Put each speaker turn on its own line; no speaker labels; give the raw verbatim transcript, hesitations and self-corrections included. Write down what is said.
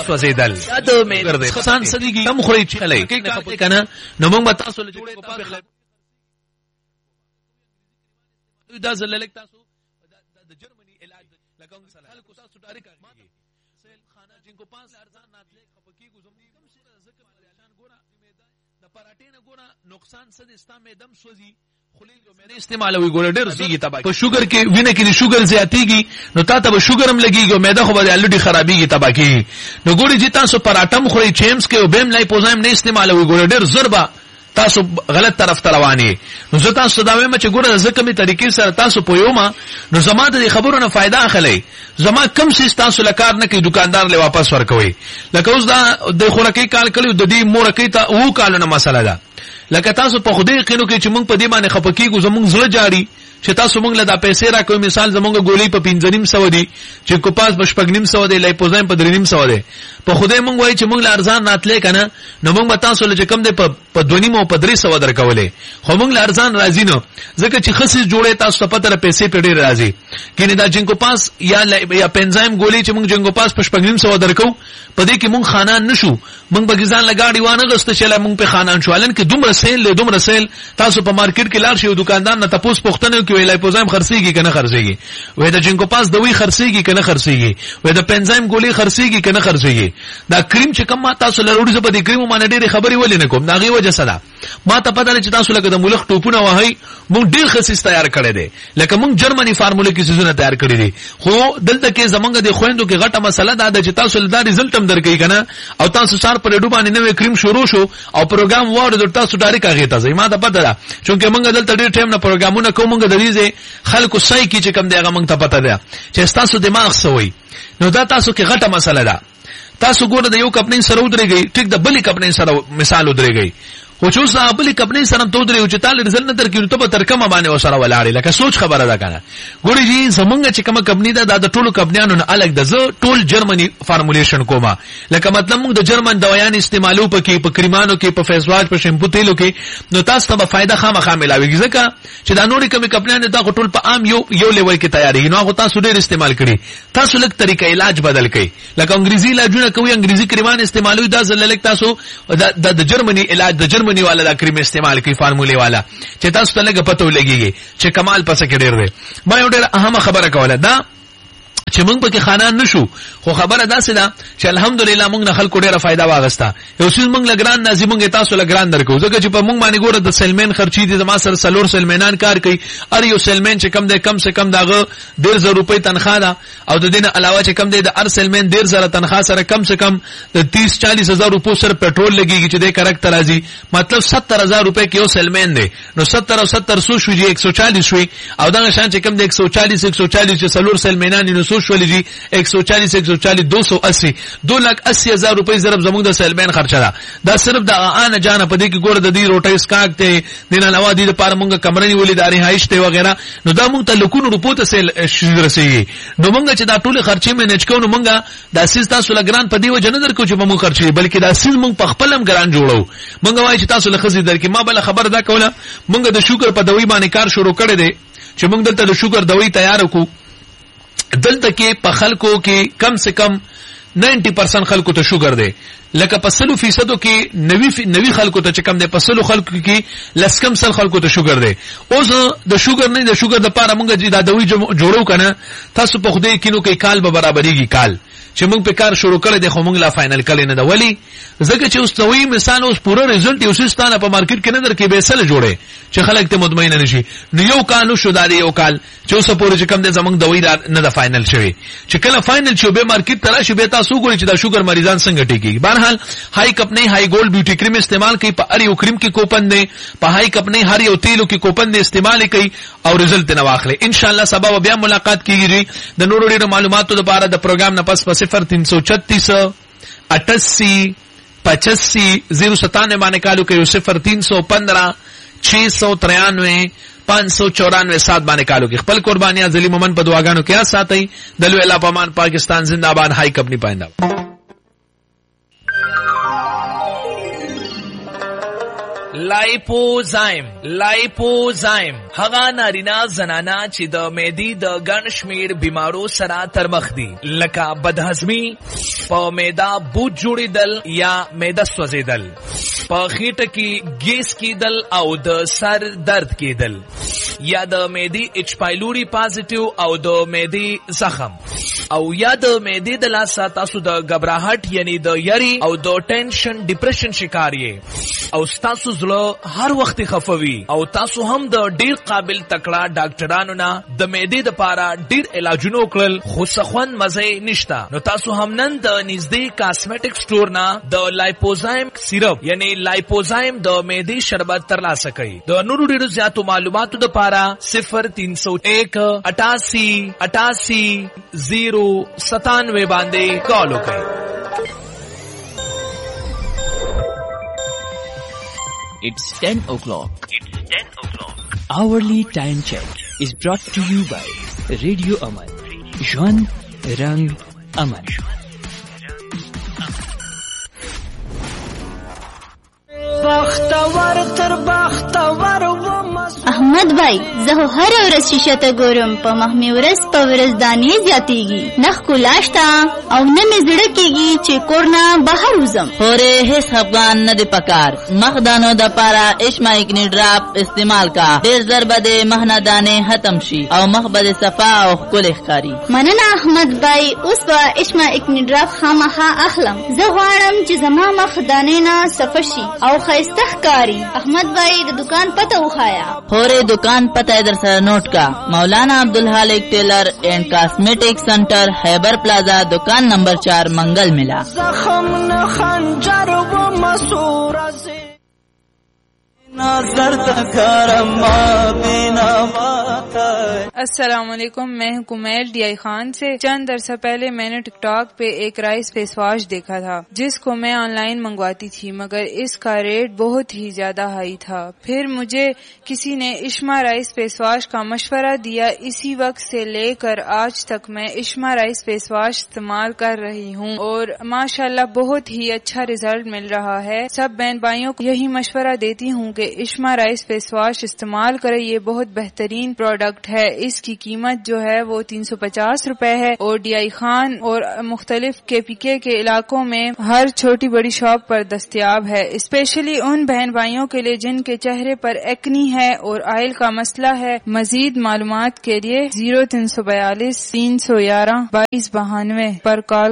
سوځیدل دا مې ګرځي خسان صدیږي کم خوري چلای کې کنه نو موږ به تاسو له جوړې په خلاف دا زللک تاسو د جرمني علاج لکه خلکو تاسو ډایرک سیل خانه جنکو پانچ ارزان ناتلې خپکی ګزمنی کم سره زکه پریشان ګورا د پراټې نه ګورا نقصان صد اسلام دم سوځي خلیل جو مې استعمالوي ګور ډېر زیږي تبا په شوګر کې وینه کې شوګر زیاتېږي نو تا ته شوګر هم لګيږي معده خو به الډي خرابېږي تبا کې نو ګوري چې تاسو پراټم خوري چیمز کې او بیم لای پوزایم نه استعمالوي ګور ډېر ضربه تاسو غلط طرف ته رواني نو زه تاسو دا وایم چې ګوره زکه می طریقې سره تاسو پویوما نو زما د خبرو نه فائدہ اخلي زما کم سیس تاسو لکار نه کې دکاندار له واپس ورکوي لکه اوس دا د خورکی کال کړي د دې مورکی ته وو کالونه مسله ده لکه تاسو په خوده قینو کې چې مونږ په دې باندې خپکیږو زمونږ زړه جاری چې تاسو مونږ له دا پیسې را کوي مثال زمونږ ګولې په پنځنیم سو دي چې کو پاس بشپګنیم سو دي لای پوزایم په درنیم سو دي په خوده مونږ وای چې مونږ له ارزان راتلې کنه نو مونږ تاسو له کم دي په دونیم او په درې سو درکولې خو مونږ له ارزان راځي نو ځکه چې خصيص جوړې تاسو په تر پیسې په ډېر راځي کینه دا جنکو پاس یا یا پنځایم ګولې چې مونږ جنکو پاس پشپګنیم سو درکو په دې کې مونږ خانان نشو مونږ بګیزان لګاډي وانه غست چې مونږ په خانان شوالن کې دومره سیل له دومره سیل تاسو په مارکیټ کې لار شي دکاندار نه تاسو پښتنه کې ویلای پوزایم خرڅيږي کنه خرڅيږي وې د جنکو پاس دوی خرڅيږي کنه خرڅيږي وې د پنځایم ګولې خرڅيږي کنه خرڅيږي دا کریم چې کوم تاسو لروړي زبر دي کریم باندې ډېری خبري ولې نه کوم داغي وجه صدا ما ته پته نه چې تاسو لکه د ملک ټوپونه وهي مونږ ډېر خصيص تیار کړی دي لکه مونږ جرمني فارموله کې سيزونه تیار کړی دي خو دلته کې زمونږ د خويندو کې غټه مسله ده چې تاسو لدا رزلټ هم درکې کنه او تاسو سار پر ډو باندې نوې کریم شروع شو او پروګرام واره د تاسو ډایرک هغه ته ځي ما ته پته ده چې مونږ دلته ډېر ټایم نه پروګرامونه کوو مونږ د دې خلکو صحیح کی چې کوم دی هغه مونږ ته پته ده چې تاسو دماغ سوي نو دا تاسو کې غټه مسله ده تاسو ګوره د یو کمپنی سره ودرېږئ ټیک د بلې کمپنی سره مثال ودرېږئ خو چې اوس بلې کمپنی سره ته ودرېږئ چې تعالی رزلټ نه درکې نو ته به تر کومه باندې وسره ولاړې لکه سوچ خبره ده کنه ګوري جی زمونږ چې کومه کمپنی ده د ټولو کمپنیانو نه الګ ده زه ټول جرمني فارمولیشن کومه لکه مطلب موږ د جرمن دوايان استعمالو پکې په کریمانو کې په فیس واش په شیمپو تیلو کې نو تاسو ته به فائدہ خامخا ملاويږي ځکه چې دا نورې کومه کمپنیانو دا ټول په عام یو یو لیول کې تیاری نو هغه تاسو ډېر استعمال کړي تاسو لږ طریقې علاج بدل کړئ لکه انګریزي علاجونه کوي انګریزي کریمان استعمالوي دا زللک تاسو د جرمني علاج د جرمني والا دا کریم استعمال کوي فارموله والا چې تاسو ته لګه پته ولګيږي چې کمال پسه کې ډېر دی ما یو ډېر اهمه خبره کوله دا چې موږ پکې خانان نشو خو خبره داسې ده چې الحمدلله موږ نه خلکو ډېره فائدہ واغستا یو څه موږ لګران نازي موږ تاسو لګران درکو ځکه چې په موږ باندې ګوره د سلمین خرچي دي زما سره سلور سلمینان کار کوي ار یو سلمین چې کم دی کم سے کم داغه ډېر زر روپۍ تنخواه ده او د دې نه علاوه چې کم دی د ار سلمین ډېر زره تنخواه سره کم سے کم د تیس چالیس هزار روپو سره پټرول لګيږي چې د کرک ترازی مطلب ستر هزار روپۍ کې یو سلمین دی نو ستر او ستر سو شو جی ایک سو چالیس شوي او دا شان چې کم دی ایک سو چالیس ایک سو چالیس چې سلور سلمینان نو سو شولې جی ایک سو چالیس ایک سو چالیس دو سو اسی دو لاکھ اسی ہزار روپے ضرب زموږ د سلمین خرچه ده دا صرف د ان جان په دې کې ګور د دې روټي سکاک ته دینه علاوه دې لپاره موږ کمرې ولې داري هایش ته وغیرہ نو دا موږ ته لکونو روپو ته سیل رسېږي نو موږ چې دا ټول خرچې مینج کوو نو موږ د سیس تاسو لګران په دې وجه نه درکو چې موږ خرچې بلکې دا سیس موږ په خپل هم ګران جوړو موږ وایي چې تاسو لخصې درکې ما بل خبر دا کوله موږ د شوګر په دوی باندې کار شروع کړی دی چې موږ دلته د شوګر دوی تیار وکړو دلته کې په خلکو کې کم سے کم نائنٹی پرسنٹ خلکو ته شوګر دی لکه په سلو فیصدو کې نوي نوي خلکو ته چې کم دی په سلو خلکو کې لسکم سل خلکو ته شوګر دی اوس د شوګر نه د شوګر د پاره مونږ دا دوی جوړو کنه تاسو په خوده کینو کې کال به برابرېږي کال چې موږ په کار شروع کړی دی خو موږ لا فائنل کړی نه دا ولی ځکه چې اوس توي مثال اوس پوره رزلټ یو سستانه په مارکیټ کې نه درکې به سل جوړي چې خلک ته مطمئن نشي نو یو کال شو دا یو کال چې اوس پوره چې کم دی زمونږ دوی نه د فائنل شوی چې کله فائنل شو به مارکیټ ترا شي به تاسو ګورئ چې دا شوګر مریضان څنګه ټیکي بهرحال هاي کمپنی هاي ګولډ بیوټي کریم استعمال کوي په ار یو کریم کې کوپن دی په هاي کمپنی هر یو تیلو کې کوپن دی استعمال کوي او رزلټ نه واخلي ان شاء الله سبا بیا ملاقات کیږي د نورو ډیرو معلوماتو لپاره د پروګرام نه پس په صفر تین سو چھتیس اٹھاسی پچاسی زیرو ستانوے باندې کالو کوي صفر تین سو پندرہ چھ سو ترانوے پانچ سو چورانوے سات باندې کالو کې خپل قربانیاں ذلی مومن په دعاګانو کې ساتي دلو الله پامان پاکستان زندہ باد هاي کمپنی پایندا
لایپوزایم لایپوزایم هغه نارینا زنانا چې د معدې د ګڼ شمیر بیمارو سره تر مخ دي لکه بدهضمي په میدا بوج جوړېدل یا میده سوځېدل، په خېټه کې ګیس کېدل او د سر درد کېدل، یا د معدې اچ پایلوري پازیټیو او د معدې زخم، او یا د معدې د لاسه تاسو د غبرهټ یعنی د یری او د ټینشن ډیپریشن شکار یې، او تاسو زړه هر وخت خفوي، او تاسو هم د ډیر قابل تکړه ډاکټرانو نه د معدې لپاره ډیر علاجونه وکړل خو سخن مزه نشته، نو تاسو هم نن د نږدې کاسمیټک سٹور نه د لایپوزایم سیرپ یعنی لایپوزایم د معدې شربت ترلاسه کړئ. د نورو ډیرو زیاتو معلوماتو لپاره صفر تین سو ایک اٹاسی اٹاسی زیرو ستانوے باندې کال وکړئ.
It's ten o'clock.
It's ten o'clock.
Hourly time check is brought to you by Radio Aman. Jwan Rang Aman.
احمد بھائی زه هر ورځ شیشه ته ګورم، په مخ مې ورځ په ورځ دانې زیاتېږي، نخ کولاش ته او نه مې زړه کېږي چې کور نه بهر وځم.
خورې هیڅ خفګان نه دی پکار، مخ دانو د پاره اشما اکنی ډراپ استعمال کا، ډېر زر به د مخ نه دانې ختم شي او مخ به د صفا او ښکلې ښکاري.
مننه احمد بھائی، اوس به اشما اکنی ډراپ خامخا اخلم. زه غواړم چې زما مخ دانې نه صفا شي او ښایسته ښکاري. احمد بھائی د دکان پته وښایا.
خورې دکان پته در سره نوٹ کا، مولانا عبدالحالق ٹیلر اینڈ کاسمیٹک سنٹر، خیبر پلازا، دکان نمبر چار، منگل ملا.
زخم نه خنجر و مسور نظر تکرم بینا ماتا.
السلام علیکم، میں ہوں کمیل ڈی آئی خان سے. چند عرصہ پہلے میں نے ٹک ٹاک پہ ایک رائس فیس واش دیکھا تھا جس کو میں آن لائن منگواتی تھی، مگر اس کا ریٹ بہت ہی زیادہ ہائی تھا. پھر مجھے کسی نے اشما رائس فیس واش کا مشورہ دیا. اسی وقت سے لے کر آج تک میں اشما رائس فیس واش استعمال کر رہی ہوں اور ماشاءاللہ بہت ہی اچھا ریزلٹ مل رہا ہے. سب بہن بھائیوں کو یہی مشورہ دیتی ہوں کہ اشما رائس فیس واش استعمال کریں، یہ بہت بہترین پروڈکٹ ہے. اس کی قیمت جو ہے وہ تین سو پچاس روپے ہے اور ڈی آئی خان اور مختلف کے پی کے کے علاقوں میں ہر چھوٹی بڑی شاپ پر دستیاب ہے. اسپیشلی ان بہن بھائیوں کے لیے جن کے چہرے پر ایکنی ہے اور آئل کا مسئلہ ہے. مزید معلومات کے لیے زیرو تین سو بیالیس تین سو گیارہ بائیس بہانوے پر کال